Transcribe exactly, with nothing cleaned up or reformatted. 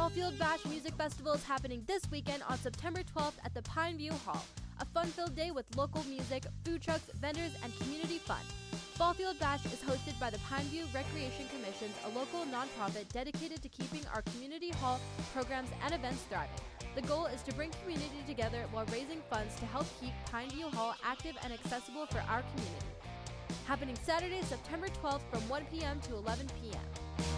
Fallfield Bash Music Festival is happening this weekend on September twelfth at the Pineview Hall. A fun-filled day with local music, food trucks, vendors, and community fun. Fallfield Bash is hosted by the Pineview Recreation Commissions, a local nonprofit dedicated to keeping our community hall programs and events thriving. The goal is to bring community together while raising funds to help keep Pineview Hall active and accessible for our community. Happening Saturday, September twelfth from one p.m. to eleven p.m.